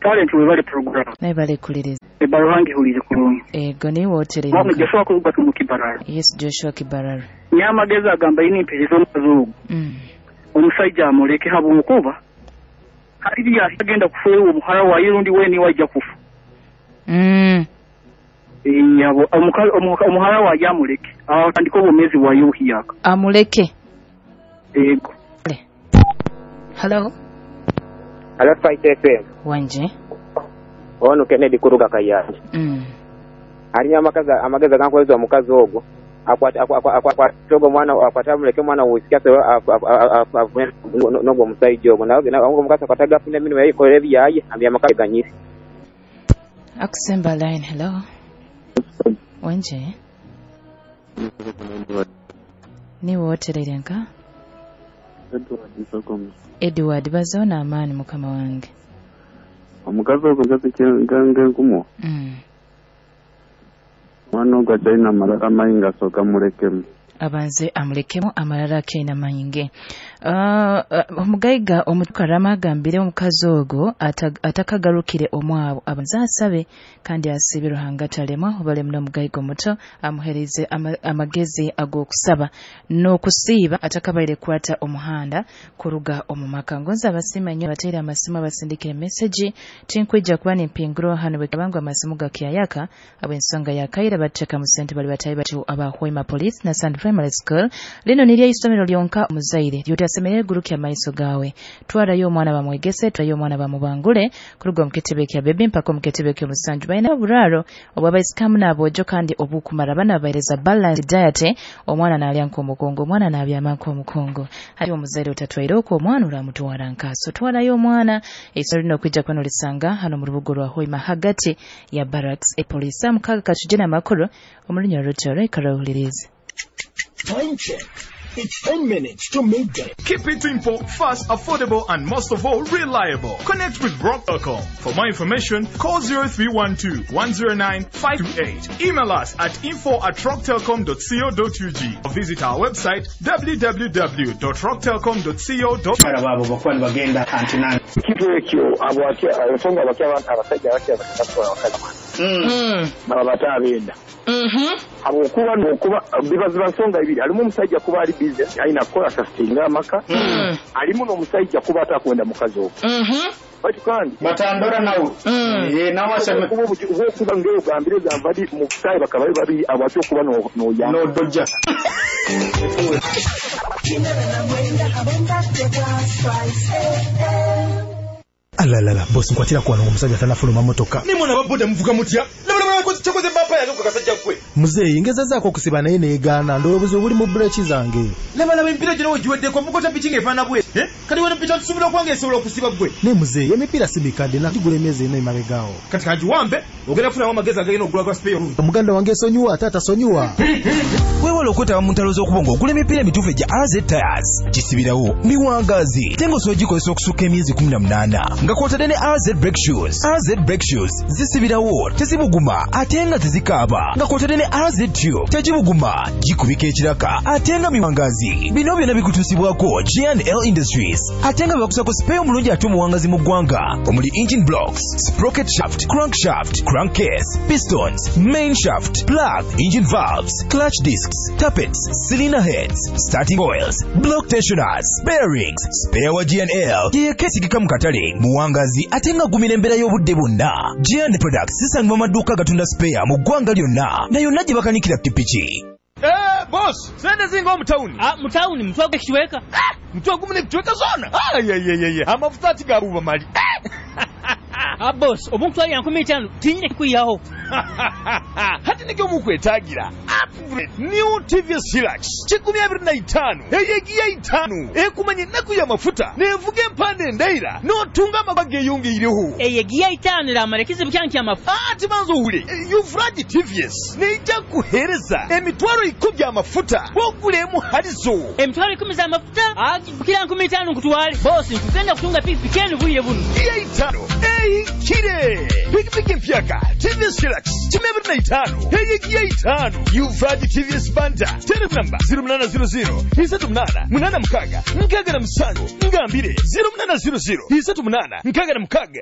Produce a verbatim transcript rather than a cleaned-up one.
talent we bali program naye balekuliriza ebalangi hulire kulungi ego niwe woterera mama Joshua ko batu mu Kibarara yes Joshua Kibarara nyamageza agamba ini mperizo mazugu mm omusajja amuleke habukuba hari yagenda kufuye omuhara wa yirundi weni wajja kufu mm yabo omuhara wa yamuleke atandika obumezi wa yuhiyaka amuleke ego hello Hello Fight F M wanje ono Kennedy kuruga kayanja mm ali amakaza amagaza gankweza omukazi ogwo akwata akwata togo mwana akwata muleke mwana usikia nogwo musaijo ogwo nawe ngo mukazi akwataga fune mino yayikolera byaye ambya amakaza ganyisi Akusemba line hello wanje ni woterera nka Edward bazona amani mukama wange omukazi ogwo gazikengange nkumo mm mwana ogwo ajayina amalala mayinga asooka mulekemu abanze amulekemu amalala keina mayinge omugayiga omutukarama agambire omukazi ogwo atakagalukire omwabo abanze asabe kandi asibe ruhanga talema obale muno omugayiga omuto amuhereze amagezi ag'okusaba n'okusiiba atakabaire kwata omuhanda kuruga omumaka ngonza abasima nnyo bateera amasimu abasindikira message tinkwijja kuba nempingiro hano bwe kabanga amasimu gakiyayaka ab'ensonga yakayira batteka mu ssente bali batayi batyo abahwema police na Sand Primary School lino nirya isomero lyonka omuzaire lyotasemerera eggulu kya maiso gaawe twalayo omwana bamwegese twalayo omwana bamubangule kuruga omuketebe kya bebe mpaka omuketebe kya musanju balina obulalo obwabaisikamu n'aboojo kandi obukumala banabaereza balanced diet omwana n'alya nk'omukongo omwana n'abyama nk'omukongo ate omuzaire otatwaire okwo omwana olamutwala nkaaso twalayo omwana essomero lino okwijja kwano lisanga hano mu lubugo lwa Hoima hagati ya barracks epolisa mukaaga katujena amakulu omulunyo lwotero ekarawulirize. Time check. It's ten minutes to midday. Keep it simple, fast, affordable, and most of all, reliable. Connect with Rock Telecom. For more information, call zero three one two, one zero nine, five two eight. Email us at info at rock telecom dot co dot u g or visit our website w w w dot rock telecom dot co dot u g. Kitu ekyo abwatya abasonga bakya abantu abasajja bakya batakola wakazi. Mm. Baba batabenda. Mhm. Abokuba nokuba bibazi basonga ibiri alimu omusajja kuba ali business aina kola sustain amaka. Mm. Alimu n'omusajja kuba atakwenda mukazi okwo. Mhm. Bati kandi batandora nawo. Mm. Ye nawo asema kuba kuba ngeo gambire gambadi mu kai bakabaye babi abakyo kuba no no ya. No dojja. Alalala boss nkwatira kwa omusajja tanafuluma motoka ni mwana baboda mvuga mutya labula mwana ko cyakoze bapa yaje kukasajja kwe muzeyi ngeza zako kusiba naye neegana ndowooza buli mu brechi zange labala bempira gino ojiwedde ko mukota pichinga efana bwe eh kali wana picha tusubira kwange esobola okusiba bwe ne muzeyi emipira sibikadde na tugula emeze eno imabegawo kati kaji wambe ogera funa amagezi agenda ogula kwa spare omuganda wange sonyuwa tata sonyuwa weewala okwetaba mu ntalo z'okubonga ogula emipira emituufu egya R Z Tires kisibirawo miwangazi tengo sogikozesa okusuka emyezi kumi na munaana nga kwotadde ne R Z Brake Shoes. R Z Brake Shoes zisibirawo tezibuguma ate nga tezikaaba nga kwotadde ne R Z Tube tegibuguma gikubika ekiraka ate nga miwangazi bino byonna bikutuusibwako G and L Industries ate nga bakusako spare omulungi ate omuwangazi mu ggwanga omuli engine blocks, sprocket shaft, crankshaft, crankcase, pistons, main shaft, plug, engine valves, clutch discs, tappets, cylinder heads, starting oils, block tensioners, bearings, spare wa G and L yekesigika mu katale muwangazi ate nga gumira embeera y'obudde bwonna. G and Products zisangibwa maduuka gatunda spare mu ggwanga lyonna na yonna gye bakanikira ppikipiki. Eh boss sende zinga omutawuni ah mutawuni mtwaga kiweka ah mtwaga mune kiweka zona ah ye ye ye amafuta tigabuba mali ah boss omuntu ali yankumi ttaano tinye kuyaho hati nige omukwetagira upgrade new T V S Hilux kikumi abiri na itaano eyegiya itaano ekumanye ennaku y'amafuta nevuga empande endaira n'otunga amabanga eyongeyireho eyegiya itaano lamarekize bukyanki amafuta ati banzo ule yuvraji T V S neija kuhereza emitwaro ikumi y'amafuta ogulemu halizo emitwaro ikumi z'amafuta akira nkumi itaano nkutwale boss nkugenda kutunga pikipiki enu buye buno giya itaano eyikire pikipiki mpyaka T V S Hilux kikumi abiri na itaano eyegiya itaano yuvraji T V S Banda telefone number zero munana zero zero isatu munana munana mukaaga nkaaga na musanvu ngambire zero munana zero zero isatu munana nkaaga na mukaaga